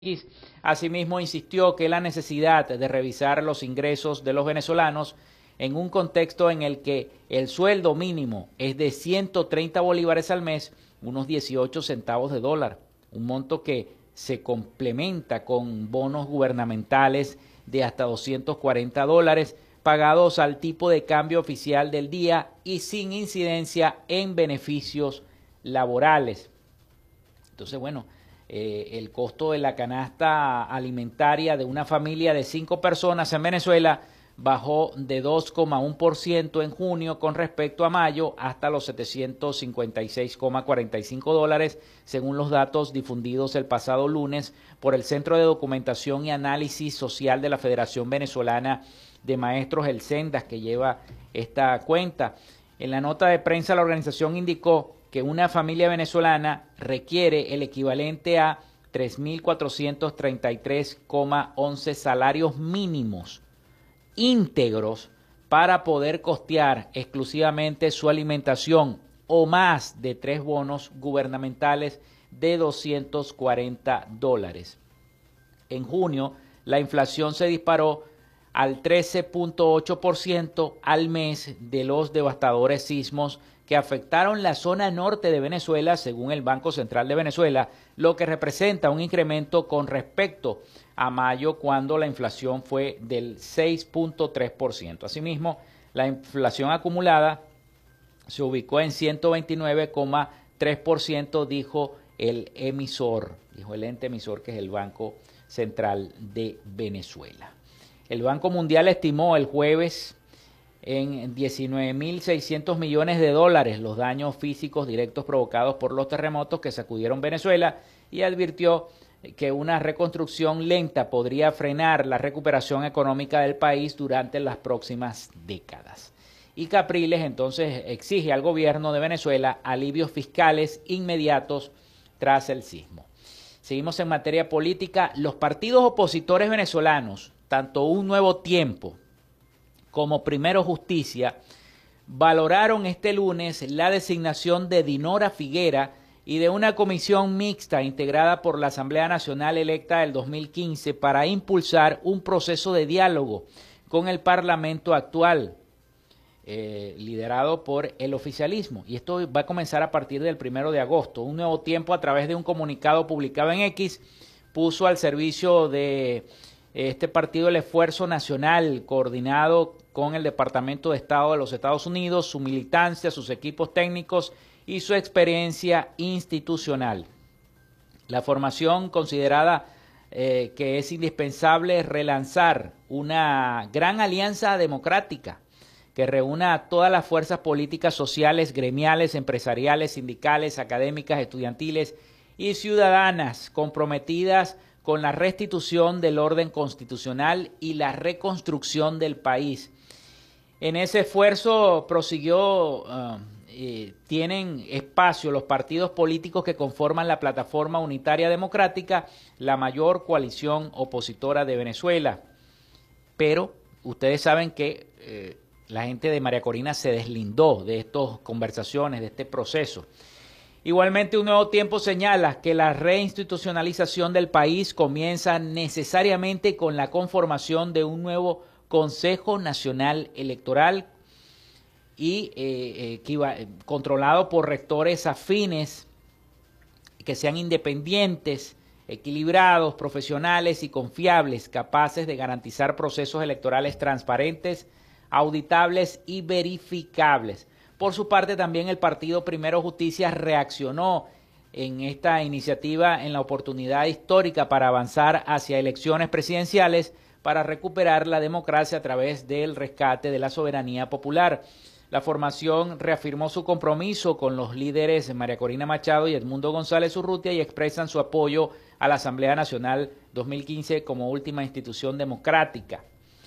Asimismo, insistió que la necesidad de revisar los ingresos de los venezolanos en un contexto en el que el sueldo mínimo es de 130 bolívares al mes, unos 18 centavos de dólar, un monto que se complementa con bonos gubernamentales de hasta 240 dólares pagados al tipo de cambio oficial del día y sin incidencia en beneficios laborales. Entonces, bueno, el costo de la canasta alimentaria de una familia de 5 personas en Venezuela bajó de 2,1% en junio con respecto a mayo hasta los 756,45 dólares, según los datos difundidos el pasado lunes por el Centro de Documentación y Análisis Social de la Federación Venezolana de Maestros, el CENDAS, que lleva esta cuenta. En la nota de prensa, la organización indicó que una familia venezolana requiere el equivalente a 3.433,11 salarios mínimos íntegros para poder costear exclusivamente su alimentación o más de 3 bonos gubernamentales de 240 dólares. En junio, la inflación se disparó al 13,8% al mes de los devastadores sismos que afectaron la zona norte de Venezuela, según el Banco Central de Venezuela, lo que representa un incremento con respecto a mayo, cuando la inflación fue del 6,3%. Asimismo, la inflación acumulada se ubicó en 129,3%, dijo el ente emisor, que es el Banco Central de Venezuela. El Banco Mundial estimó el jueves en 19.600 millones de dólares los daños físicos directos provocados por los terremotos que sacudieron Venezuela y advirtió que una reconstrucción lenta podría frenar la recuperación económica del país durante las próximas décadas. Y Capriles entonces exige al gobierno de Venezuela alivios fiscales inmediatos tras el sismo. Seguimos en materia política. Los partidos opositores venezolanos, tanto Un Nuevo Tiempo como Primero Justicia, valoraron este lunes la designación de Dinora Figuera y de una comisión mixta integrada por la Asamblea Nacional electa del 2015 para impulsar un proceso de diálogo con el Parlamento actual, liderado por el oficialismo. Y esto va a comenzar a partir del 1 de agosto. Un Nuevo Tiempo, a través de un comunicado publicado en X, puso al servicio de este partido el esfuerzo nacional coordinado con el Departamento de Estado de los Estados Unidos, su militancia, sus equipos técnicos y su experiencia institucional. La formación considerada que es indispensable relanzar una gran alianza democrática que reúna a todas las fuerzas políticas, sociales, gremiales, empresariales, sindicales, académicas, estudiantiles y ciudadanas comprometidas con la restitución del orden constitucional y la reconstrucción del país. En ese esfuerzo prosiguió, tienen espacio los partidos políticos que conforman la Plataforma Unitaria Democrática, la mayor coalición opositora de Venezuela. Pero ustedes saben que la gente de María Corina se deslindó de estas conversaciones, de este proceso. Igualmente, Un Nuevo Tiempo señala que la reinstitucionalización del país comienza necesariamente con la conformación de un nuevo Consejo Nacional Electoral y controlado por rectores afines, que sean independientes, equilibrados, profesionales y confiables, capaces de garantizar procesos electorales transparentes, auditables y verificables. Por su parte, también el partido Primero Justicia reaccionó en esta iniciativa en la oportunidad histórica para avanzar hacia elecciones presidenciales para recuperar la democracia a través del rescate de la soberanía popular. La formación reafirmó su compromiso con los líderes María Corina Machado y Edmundo González Urrutia y expresan su apoyo a la Asamblea Nacional 2015 como última institución democrática.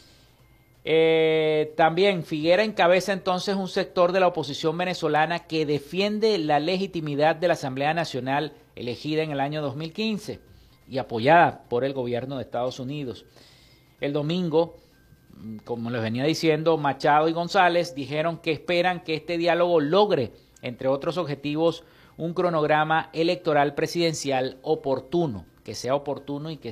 También Figuera encabeza entonces un sector de la oposición venezolana que defiende la legitimidad de la Asamblea Nacional elegida en el año 2015 y apoyada por el gobierno de Estados Unidos. El domingo, como les venía diciendo, Machado y González dijeron que esperan que este diálogo logre, entre otros objetivos, un cronograma electoral presidencial oportuno, que sea oportuno y que